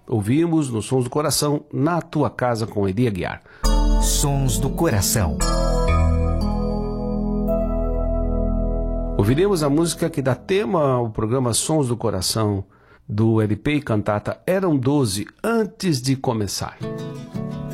Ouvimos no Sons do Coração, Na Tua Casa, com Eli Aguiar. Sons do Coração. Ouviremos a música que dá tema ao programa Sons do Coração, do LP e cantata Eram 12 Antes de Começar.